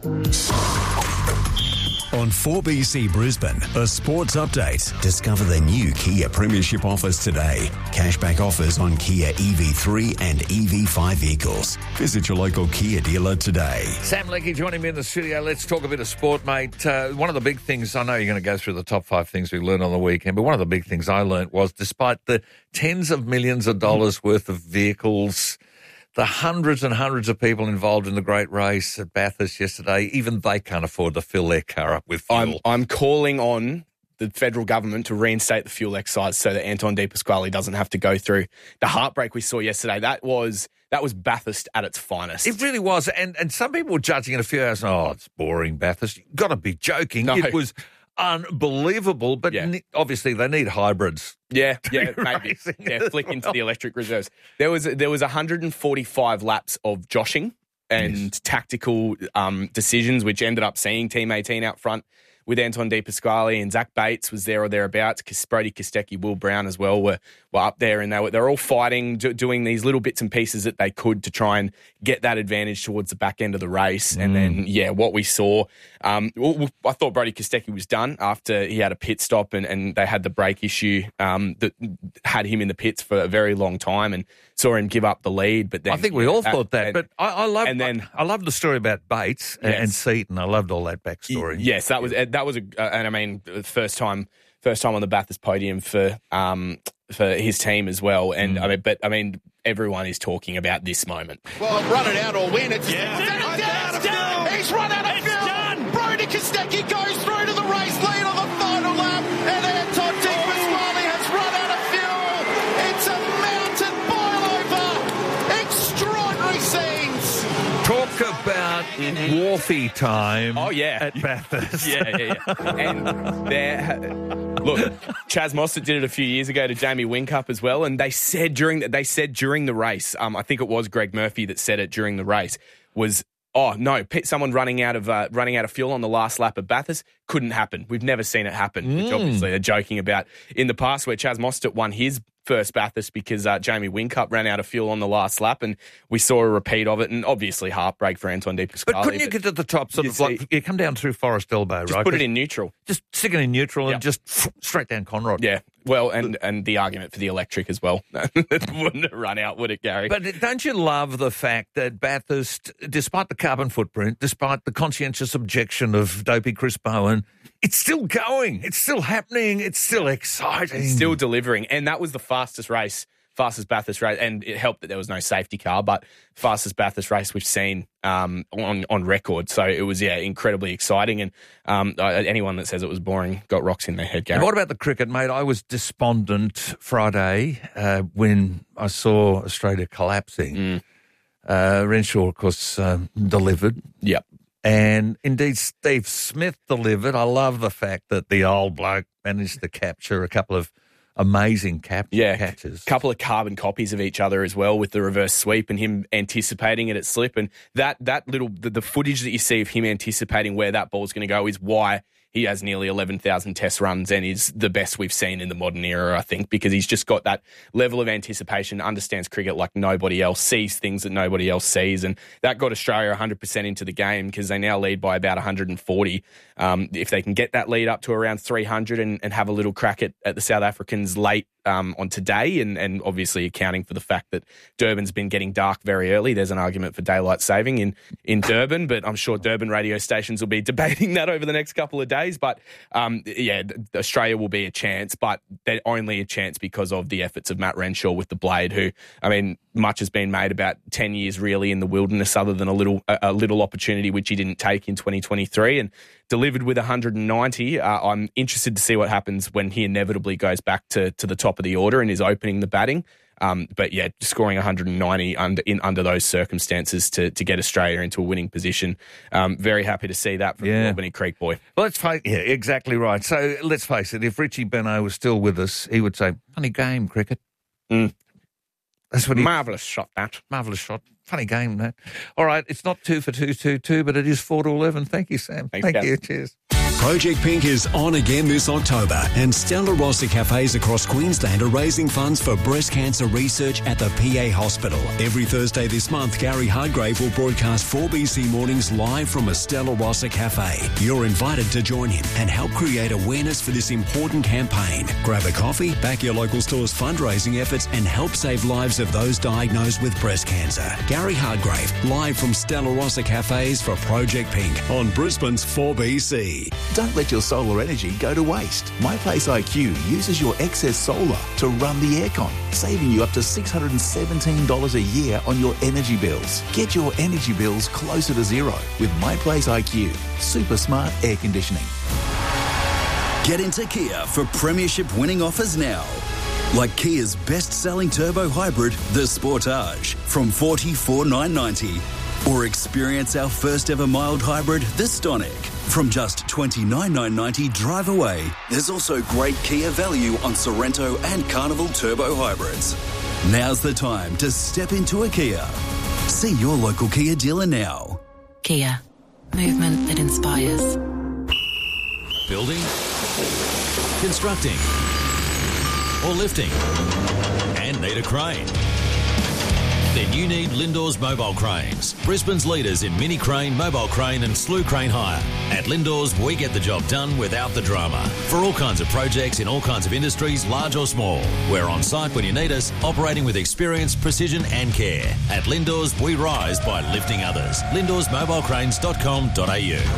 On four B C Brisbane, a sports update. Discover the new Kia Premiership offers today. Cashback offers on Kia E V three and E V five vehicles. Visit your local Kia dealer today. Sam Leckie joining me in the studio. Let's talk a bit of sport, mate. Uh, one of the big things, I know you're going to go through the top five things we learned on the weekend, but one of the big things I learned was despite the tens of millions of dollars worth of vehicles, the hundreds and hundreds of people involved in the great race at Bathurst yesterday, even they can't afford to fill their car up with fuel. I'm, I'm calling on the federal government to reinstate the fuel excise so that Anton De Pasquale doesn't have to go through the heartbreak we saw yesterday. That was that was Bathurst at its finest. It really was. And and some people were judging it a few hours. Oh, it's boring, Bathurst. You've got to be joking. No. It was unbelievable, but Yeah. ne- obviously they need hybrids. Yeah, yeah, maybe. Yeah, flick into the electric reserves. There was there was one hundred forty-five laps of joshing and tactical um, decisions, which ended up seeing Team eighteen out front with Anton De Pasquale, and Zach Bates was there or thereabouts. Brody Kostecki, Will Brown as well were were up there, and they were they're all fighting, do, doing these little bits and pieces that they could to try and get that advantage towards the back end of the race. And then, yeah, what we saw, um, I thought Brody Kostecki was done after he had a pit stop, and, and they had the brake issue um, that had him in the pits for a very long time, and saw him give up the lead. But then I think we all uh, thought that. and- but I, I love and then I, I love the story about Bates and- Yes. and Seaton. I loved all that backstory. Yes, that was that was a, uh, and I mean, first time, first time on the Bathurst podium for um for his team as well. And I mean, but I mean, everyone is talking about this moment. Well, run it out or win. It's Yeah. down, It's done. He's run out of It's fuel. done. Brody Kostecki goes through to the race lead on the final lap, and Anton De Pasquale has run out of fuel. It's a mountain boil over. Extraordinary scenes. Talk about Wharfie time. Oh yeah, at Bathurst. yeah, yeah, yeah. And there, look, Chaz Mostert did it a few years ago to Jamie Whincup as well, and they said during they said during the race, um, I think it was Greg Murphy that said it during the race, was oh no, pe- someone running out of uh, running out of fuel on the last lap of Bathurst couldn't happen. We've never seen it happen, which Mm. obviously they're joking about in the past where Chaz Mostert won his first Bathurst because uh, Jamie Whincup ran out of fuel on the last lap, and we saw a repeat of it, and obviously heartbreak for Anton De Pasquale. But couldn't you get to the top, sort you of like, you come down through Forest Elbow, Just right? put it in neutral. Just stick it in neutral Yeah. and just straight down Conrod. Yeah, well, and, and the argument for the electric as well. It wouldn't have run out, would it, Gary? But don't you love the fact that Bathurst, despite the carbon footprint, despite the conscientious objection of dopey Chris Bowen, it's still going. It's still happening. It's still exciting. It's still delivering. And that was the fastest race, fastest Bathurst race. And it helped that there was no safety car, but fastest Bathurst race we've seen um, on, on record. So it was, yeah, incredibly exciting. And um, uh, anyone that says it was boring got rocks in their head, Gary. And what about the cricket, mate? I was despondent Friday uh, when I saw Australia collapsing. Mm. Uh, Renshaw, of course, um, delivered. Yep. And indeed, Steve Smith delivered. I love the fact that the old bloke managed to capture a couple of amazing cap- yeah, catches. A couple of carbon copies of each other as well with the reverse sweep and him anticipating it at slip. And that that little, the, the footage that you see of him anticipating where that ball's going to go is why he has nearly eleven thousand test runs and is the best we've seen in the modern era, I think, because he's just got that level of anticipation, understands cricket like nobody else, sees things that nobody else sees. And that got Australia one hundred percent into the game because they now lead by about one hundred forty. Um, if they can get that lead up to around three hundred and, and have a little crack at, at the South Africans late um, on today, and, and obviously accounting for the fact that Durban's been getting dark very early, there's an argument for daylight saving in, in Durban, but I'm sure Durban radio stations will be debating that over the next couple of days. But um, yeah, Australia will be a chance, but they're only a chance because of the efforts of Matt Renshaw with the blade, who, I mean, much has been made about ten years really in the wilderness other than a little a, a little opportunity which he didn't take in twenty twenty-three and delivered with one hundred ninety. Uh, I'm interested to see what happens when he inevitably goes back to, to the top of the order and is opening the batting. Um, but yeah, scoring one hundred ninety under in under those circumstances to to get Australia into a winning position. Um, very happy to see that from Yeah. the Albany Creek boy. Well, let's face yeah, exactly right. So let's face it, if Richie Benaud was still with us, he would say, funny game, cricket. Mm. That's what he... Marvellous shot, that. Marvellous shot. Funny game, that. All right, it's not two for two, two, two, but it is four to eleven. Thank you, Sam. Thanks, Thank Gav. you. Cheers. Project Pink is on again this October, and Stella Rossa cafes across Queensland are raising funds for breast cancer research at the P A Hospital. Every Thursday this month, Gary Hardgrave will broadcast four B C Mornings live from a Stella Rossa cafe. You're invited to join him and help create awareness for this important campaign. Grab a coffee, back your local store's fundraising efforts, and help save lives of those diagnosed with breast cancer. Gary Hardgrave, live from Stella Rossa cafes for Project Pink on Brisbane's four B C. Don't let your solar energy go to waste. MyPlace I Q uses your excess solar to run the aircon, saving you up to six hundred seventeen dollars a year on your energy bills. Get your energy bills closer to zero with MyPlace I Q. Super smart air conditioning. Get into Kia for premiership winning offers now. Like Kia's best-selling turbo hybrid, the Sportage, from forty-four thousand nine hundred ninety dollars. Or experience our first ever mild hybrid, the Stonic, from just twenty-nine thousand nine hundred ninety dollars drive away. There's also great Kia value on Sorrento and Carnival turbo hybrids. Now's the time to step into a Kia. See your local Kia dealer now. Kia. Movement that inspires. Building, constructing, or lifting, and need a crane? Then you need Lindor's Mobile Cranes, Brisbane's leaders in mini crane, mobile crane and slew crane hire. At Lindor's, we get the job done without the drama. For all kinds of projects in all kinds of industries, large or small. We're on site when you need us, operating with experience, precision and care. At Lindor's, we rise by lifting others. lindors mobile cranes dot com dot a u.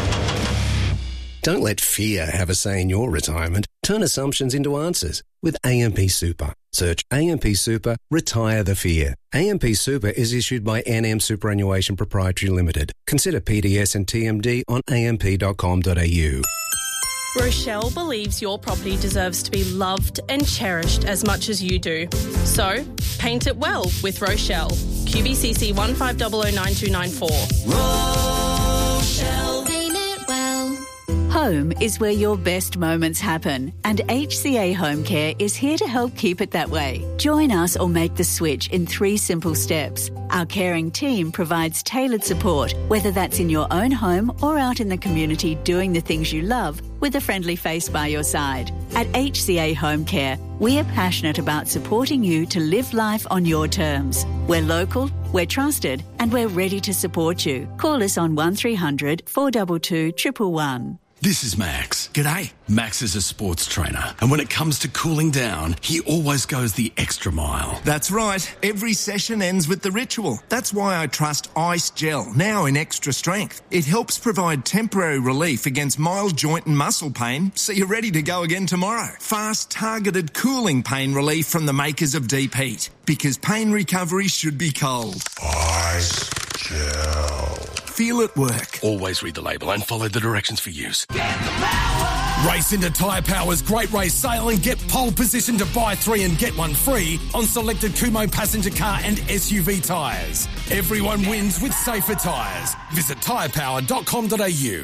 Don't let fear have a say in your retirement. Turn assumptions into answers with A M P Super. Search A M P Super, retire the fear. A M P Super is issued by N M Superannuation Proprietary Limited. Consider P D S and T M D on a m p dot com dot a u. Rochelle believes your property deserves to be loved and cherished as much as you do. So, paint it well with Rochelle. Q B C C one five zero zero nine two nine four. Rochelle. Paint it well. Home is where your best moments happen, and H C A Home Care is here to help keep it that way. Join us or make the switch in three simple steps. Our caring team provides tailored support, whether that's in your own home or out in the community doing the things you love with a friendly face by your side. At H C A Home Care, we are passionate about supporting you to live life on your terms. We're local, we're trusted, and we're ready to support you. Call us on one three hundred four two two, one one one. This is Max. G'day. Max is a sports trainer, and when it comes to cooling down, he always goes the extra mile. That's right. Every session ends with the ritual. That's why I trust Ice Gel, now in extra strength. It helps provide temporary relief against mild joint and muscle pain, so you're ready to go again tomorrow. Fast, targeted cooling pain relief from the makers of Deep Heat, because pain recovery should be cold. Ice Gel. Feel it work. Always read the label and follow the directions for use. Get the power. Race into Tyre Power's Great Race Sale and get pole position to buy three and get one free on selected Kumo passenger car and S U V tyres. Everyone wins with safer tyres. Visit tyre power dot com dot a u.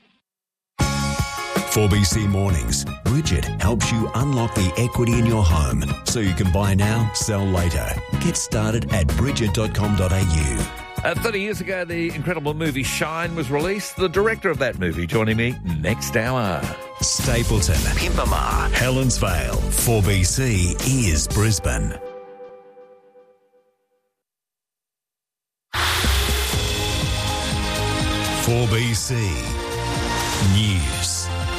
four B C Mornings. Bridget helps you unlock the equity in your home so you can buy now, sell later. Get started at bridget dot com dot a u. Uh, thirty years ago, the incredible movie Shine was released. The director of that movie joining me next hour. Stapleton, Pimpama, Helensvale. four B C is Brisbane. four B C News.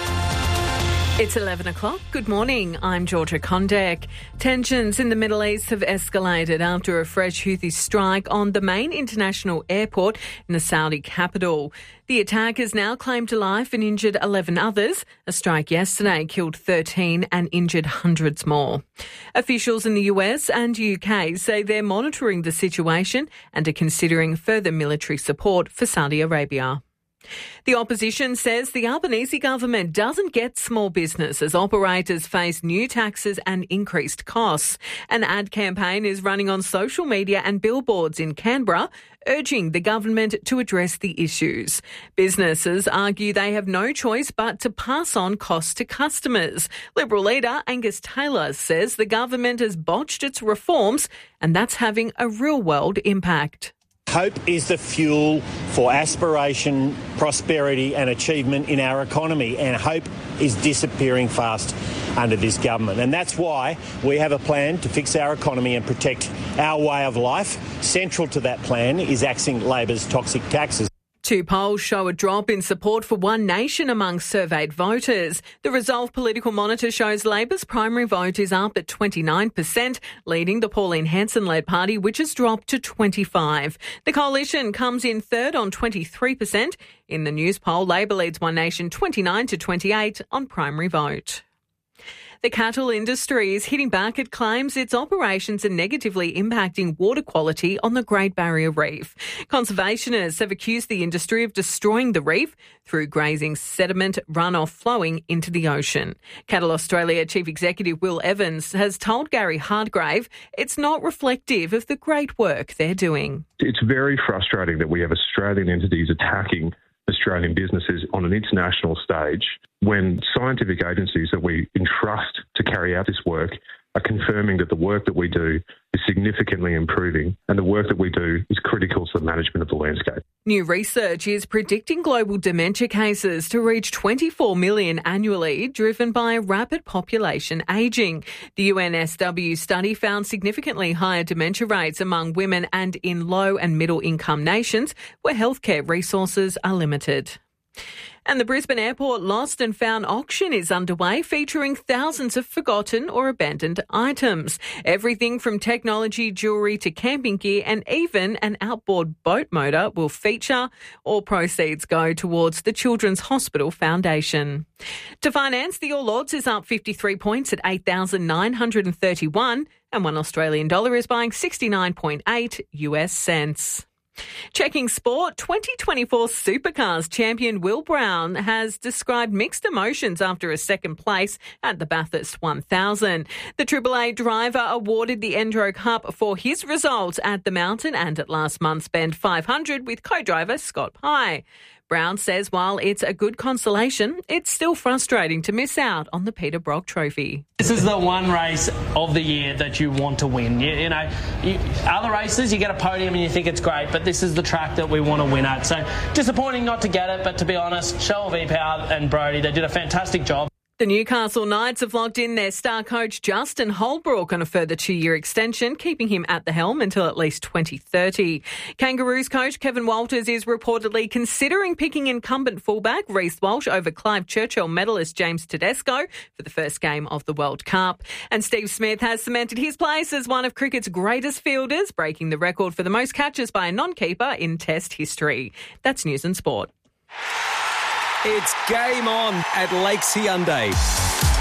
It's eleven o'clock. Good morning. I'm Georgia Kondek. Tensions in the Middle East have escalated after a fresh Houthi strike on the main international airport in the Saudi capital. The attack has now claimed life and injured eleven others. A strike yesterday killed thirteen and injured hundreds more. Officials in the U S and U K say they're monitoring the situation and are considering further military support for Saudi Arabia. The opposition says the Albanese government doesn't get small business as operators face new taxes and increased costs. An ad campaign is running on social media and billboards in Canberra, urging the government to address the issues. Businesses argue they have no choice but to pass on costs to customers. Liberal leader Angus Taylor says the government has botched its reforms and that's having a real-world impact. Hope is the fuel for aspiration, prosperity and achievement in our economy, and hope is disappearing fast under this government. And that's why we have a plan to fix our economy and protect our way of life. Central to that plan is axing Labor's toxic taxes. Two polls show a drop in support for One Nation among surveyed voters. The Resolve Political Monitor shows Labor's primary vote is up at twenty-nine percent, leading the Pauline Hanson-led party, which has dropped to twenty-five percent. The coalition comes in third on twenty-three percent. In the News poll, Labor leads One Nation twenty-nine to twenty-eight on primary vote. The cattle industry is hitting back at claims its operations are negatively impacting water quality on the Great Barrier Reef. Conservationists have accused the industry of destroying the reef through grazing sediment runoff flowing into the ocean. Cattle Australia Chief Executive Will Evans has told Gary Hardgrave it's not reflective of the great work they're doing. It's very frustrating that we have Australian entities attacking Australian businesses on an international stage when scientific agencies that we entrust to carry out this work are confirming that the work that we do is significantly improving and the work that we do is critical to the management of the landscape. New research is predicting global dementia cases to reach twenty-four million annually, driven by rapid population ageing. The U N S W study found significantly higher dementia rates among women and in low and middle income nations where healthcare resources are limited. And the Brisbane Airport Lost and Found auction is underway, featuring thousands of forgotten or abandoned items. Everything from technology, jewellery to camping gear and even an outboard boat motor will feature. All proceeds go towards the Children's Hospital Foundation. To finance, the All Ords is up fifty-three points at eight thousand nine hundred thirty-one and one Australian dollar is buying sixty-nine point eight US cents. Checking sport, twenty twenty-four Supercars champion Will Brown has described mixed emotions after a second place at the Bathurst one thousand. The Triple A driver awarded the Endro Cup for his results at the Mountain and at last month's Bend five hundred with co-driver Scott Pye. Brown says while it's a good consolation, it's still frustrating to miss out on the Peter Brock Trophy. This is the one race of the year that you want to win. You, you know, you, other races, you get a podium and you think it's great, but this is the track that we want to win at. So disappointing not to get it, but to be honest, Shoal V-Power and Brodie, they did a fantastic job. The Newcastle Knights have locked in their star coach Justin Holbrook on a further two-year extension, keeping him at the helm until at least twenty thirty. Kangaroos coach Kevin Walters is reportedly considering picking incumbent fullback Reece Walsh over Clive Churchill medalist James Tedesco for the first game of the World Cup. And Steve Smith has cemented his place as one of cricket's greatest fielders, breaking the record for the most catches by a non-keeper in Test history. That's News and Sport. It's game on at Lakes Hyundai.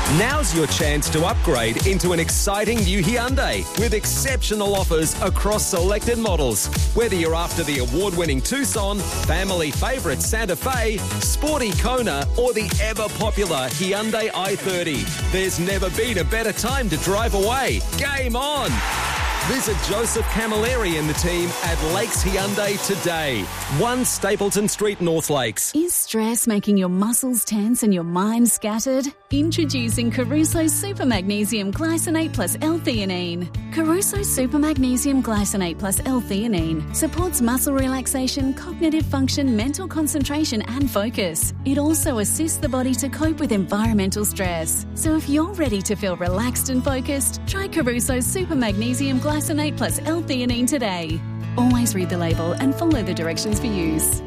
Now's your chance to upgrade into an exciting new Hyundai with exceptional offers across selected models. Whether you're after the award-winning Tucson, family favourite Santa Fe, sporty Kona, or the ever-popular Hyundai i thirty, there's never been a better time to drive away. Game on! Visit Joseph Camilleri and the team at Lakes Hyundai today. one Stapleton Street, North Lakes. Is stress making your muscles tense and your mind scattered? Introducing Caruso Super Magnesium Glycinate plus L-theanine. Caruso Super Magnesium Glycinate plus L-theanine supports muscle relaxation, cognitive function, mental concentration and focus. It also assists the body to cope with environmental stress. So if you're ready to feel relaxed and focused, try Caruso Super Magnesium Glycinate plus L-theanine today. Always read the label and follow the directions for use.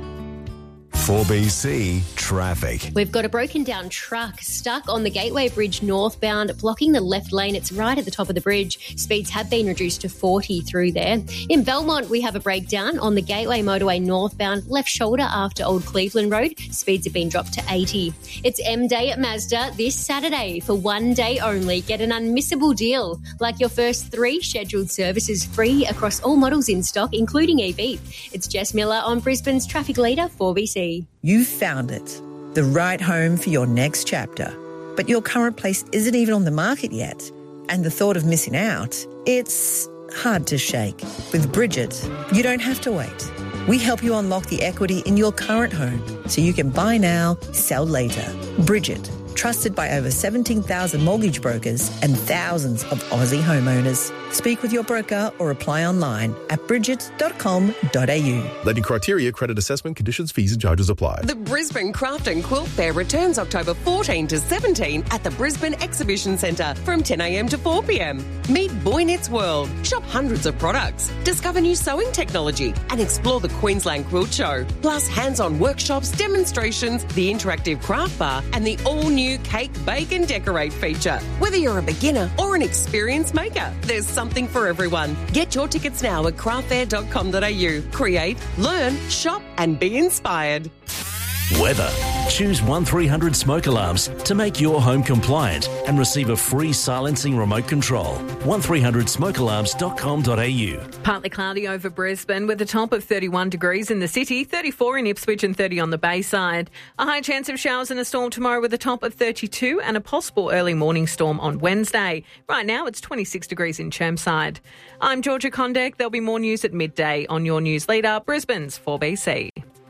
four B C traffic. We've got a broken down truck stuck on the Gateway Bridge northbound, blocking the left lane. It's right at the top of the bridge. Speeds have been reduced to forty through there. In Belmont, we have a breakdown on the Gateway motorway northbound, left shoulder after Old Cleveland Road. Speeds have been dropped to eighty. It's M Day at Mazda this Saturday. For one day only, get an unmissable deal, like your first three scheduled services free across all models in stock, including E V. It's Jess Miller on Brisbane's traffic leader, four B C. You've found it, the right home for your next chapter. But your current place isn't even on the market yet. And the thought of missing out, it's hard to shake. With Bridget, you don't have to wait. We help you unlock the equity in your current home so you can buy now, sell later. Bridget, trusted by over seventeen thousand mortgage brokers and thousands of Aussie homeowners. Speak with your broker or apply online at bridget dot com dot a u. Lending criteria, credit assessment, conditions, fees and charges apply. The Brisbane Craft and Quilt Fair returns October fourteenth to seventeenth at the Brisbane Exhibition Centre from ten a m to four p m. Meet Boy Knits World, shop hundreds of products, discover new sewing technology and explore the Queensland Quilt Show. Plus hands-on workshops, demonstrations, the interactive craft bar and the all-new Cake, Bake and Decorate feature. Whether you're a beginner or an experienced maker, there's something for everyone. Get your tickets now at craft fair dot com dot a u. Create, learn, shop and be inspired. Weather. Choose one three hundred Smoke Alarms to make your home compliant and receive a free silencing remote control. one three hundred smoke alarms dot com dot a u. Partly cloudy over Brisbane with a top of thirty-one degrees in the city, thirty-four in Ipswich and thirty on the Bayside. A high chance of showers and a storm tomorrow with a top of thirty-two and a possible early morning storm on Wednesday. Right now it's twenty-six degrees in Chermside. I'm Georgia Condek. There'll be more news at midday on your news leader, Brisbane's four B C.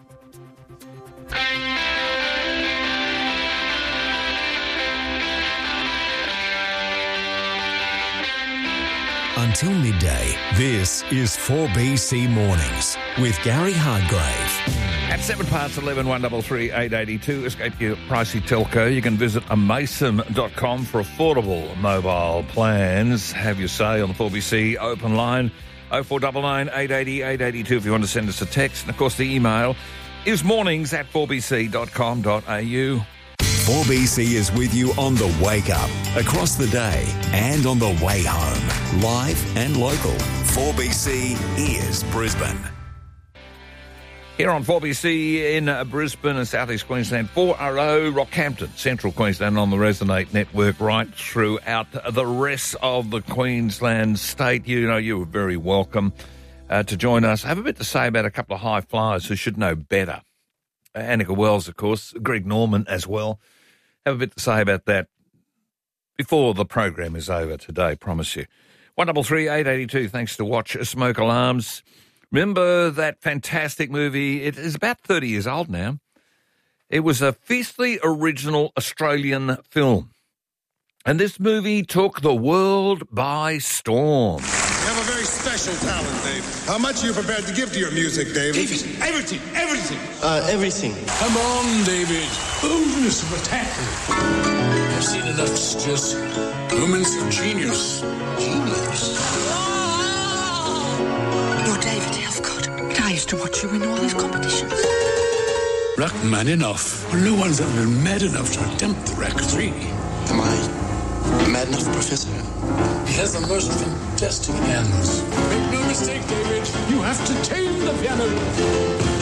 Until midday, this is four B C Mornings with Gary Hardgrave. At seven parts eleven, one double three, eight eighty-two, escape your pricey telco. You can visit amason dot com for affordable mobile plans. Have your say on the four B C open line, oh four nine nine, eight eight zero, eight eight two if you want to send us a text. And, of course, the email is mornings at four b c dot com dot a u. four B C is with you on the wake up, across the day and on the way home. Live and local. four B C is Brisbane. Here on four B C in uh, Brisbane and South East Queensland, four R O Rockhampton, Central Queensland on the Resonate network right throughout the rest of the Queensland state. You know, you were very welcome uh, to join us. I have a bit to say about a couple of high flyers who should know better. Uh, Annika Wells, of course, Greg Norman as well. Have a bit to say about that before the program is over today, promise you. one double three, eight eighty-two, thanks to Watch Smoke Alarms. Remember that fantastic movie? It is about thirty years old now. It was a fiercely original Australian film. And this movie took the world by storm. You have a very special talent, Dave. How much are you prepared to give to your music, David? David, everything, everything. Uh, everything. Come on, David. Boldness of attack. I've seen enough to just moments of genius. Genius. You're David Helfgott. And I used to watch you in all these competitions. Rock man enough. Well, no one's ever been mad enough to attempt the Rack three. Am I mad enough, Professor? He has the most fantastic hands. Make no mistake, David. You have to tame the piano.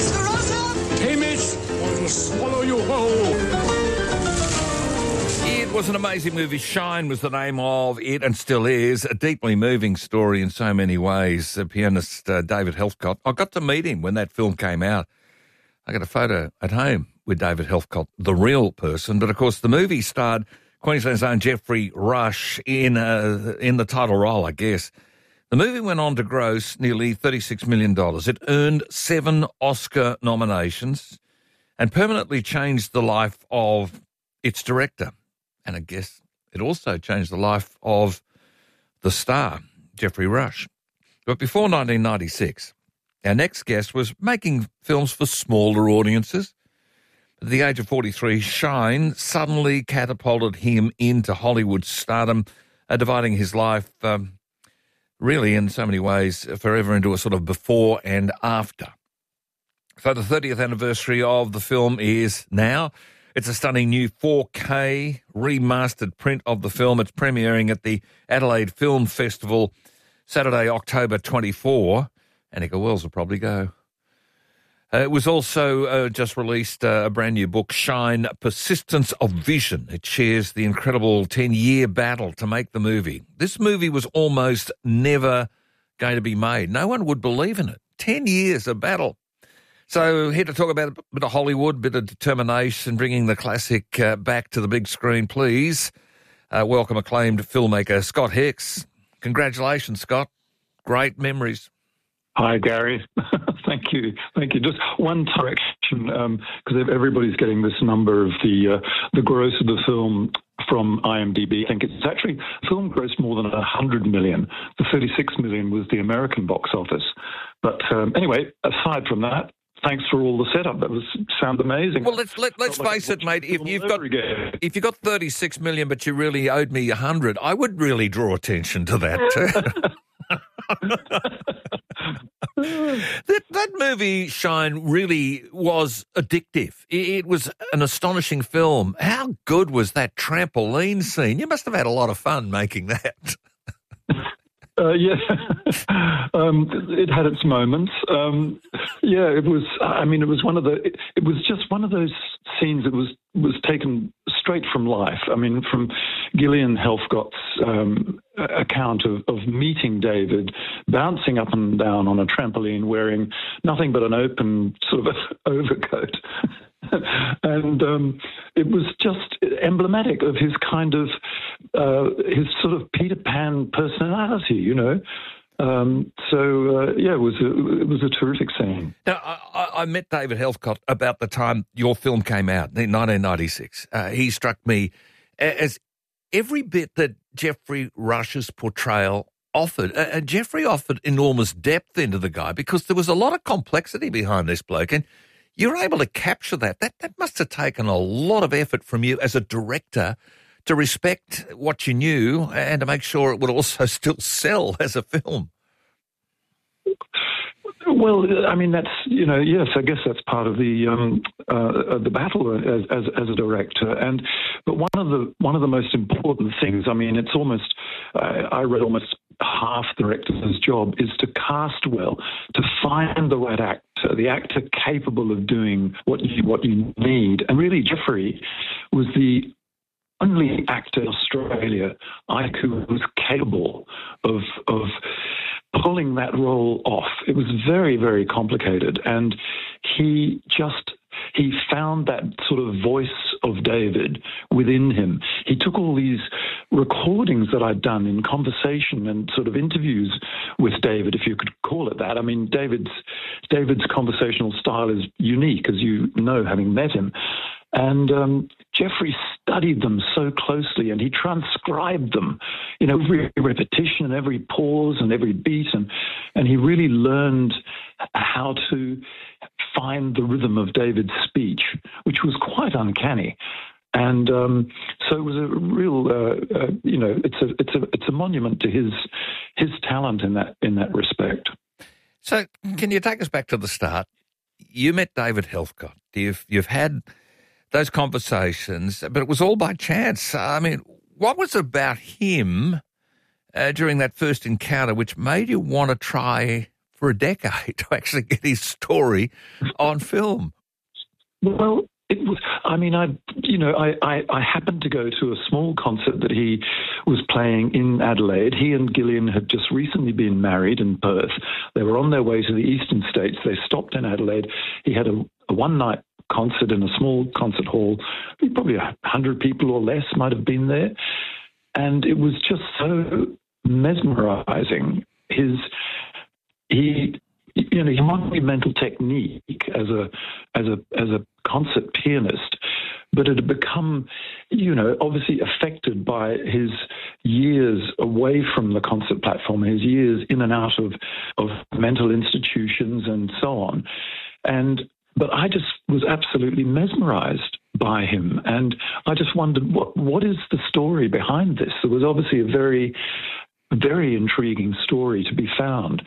Esperanza! Tame it, or it will swallow you whole. It was an amazing movie. Shine was the name of it and still is. A deeply moving story in so many ways. The pianist uh, David Helfgott. I got to meet him when that film came out. I got a photo at home with David Helfgott, the real person. But, of course, the movie starred Queensland's own Geoffrey Rush in, uh, in the title role, I guess. The movie went on to gross nearly thirty-six million dollars. It earned seven Oscar nominations and permanently changed the life of its director. And I guess it also changed the life of the star, Geoffrey Rush. But before nineteen ninety-six, our next guest was making films for smaller audiences. At the age of forty-three, Shine suddenly catapulted him into Hollywood stardom, uh, dividing his life, um, really in so many ways, forever into a sort of before and after. So the thirtieth anniversary of the film is now. It's a stunning new four K remastered print of the film. It's premiering at the Adelaide Film Festival Saturday, October twenty-fourth. Annika Wells will probably go. Uh, it was also uh, just released uh, a brand new book, Shine, Persistence of Vision. It shares the incredible ten-year battle to make the movie. This movie was almost never going to be made. No one would believe in it. Ten years of battle. So here to talk about a bit of Hollywood, a bit of determination, bringing the classic uh, back to the big screen, please. Uh, welcome acclaimed filmmaker Scott Hicks. Congratulations, Scott. Great memories. Hi, Gary. Thank you. Thank you. Just one correction, because um, everybody's getting this number of the uh, the gross of the film from IMDb. I think it's actually, the film grossed more than one hundred million. The thirty-six million was the American box office. But um, anyway, aside from that, thanks for all the setup. That was sounds amazing. Well, let's let, let's face like it, mate. If you've got again. if you got thirty-six million, but you really owed me a hundred, I would really draw attention to that too. that that movie, Shine, really was addictive. It, it was an astonishing film. How good was that trampoline scene? You must have had a lot of fun making that. Uh, yeah, um, it had its moments. Um, yeah, it was. I mean, it was one of the. It, it was just one of those scenes that was was taken straight from life. I mean, from Gillian Helfgott's um, account of, of meeting David, bouncing up and down on a trampoline, wearing nothing but an open sort of overcoat. And um, it was just emblematic of his kind of, uh, his sort of Peter Pan personality, you know. Um, so, uh, yeah, it was, a, it was a terrific scene. Now, I, I met David Helfgott about the time your film came out, in nineteen ninety-six. Uh, he struck me as every bit that Geoffrey Rush's portrayal offered. Uh, Geoffrey offered enormous depth into the guy because there was a lot of complexity behind this bloke, and you're able to capture that. That that must have taken a lot of effort from you as a director to respect what you knew and to make sure it would also still sell as a film. Well, I mean, that's, you know, yes, I guess that's part of the um, uh, the battle as, as as a director. And but one of the one of the most important things, I mean, it's almost uh, I read almost half the director's job is to cast well, to find the right actor, the actor capable of doing what you what you need. And really, Geoffrey was the only actor in Australia I who was capable of of pulling that role off. It was very, very complicated, and he just he found that sort of voice of David within him. He took all these recordings that I'd done in conversation and sort of interviews with David, if you could call it that. I mean, David's David's conversational style is unique, as you know, having met him. And um, Geoffrey studied them so closely, and he transcribed them, you know, every repetition and every pause and every beat, and and he really learned how to find the rhythm of David's speech, which was quite uncanny. And um, so it was a real, uh, uh, you know, it's a it's a it's a monument to his his talent in that in that respect. So, can you take us back to the start? You met David Helfgott. You've you've had those conversations, but it was all by chance. I mean, what was it about him uh, during that first encounter which made you want to try for a decade to actually get his story on film? Well, It was, I mean, I, you know, I, I, I happened to go to a small concert that he was playing in Adelaide. He and Gillian had just recently been married in Perth. They were on their way to the eastern states. They stopped in Adelaide. He had a, a one-night concert in a small concert hall. Probably a hundred people or less might have been there. And it was just so mesmerizing. His, he... You know, his monumental technique as a as a as a concert pianist, but it had become, you know, obviously affected by his years away from the concert platform, his years in and out of of mental institutions and so on. And but I just was absolutely mesmerized by him, and I just wondered what what is the story behind this? There was obviously a very very intriguing story to be found.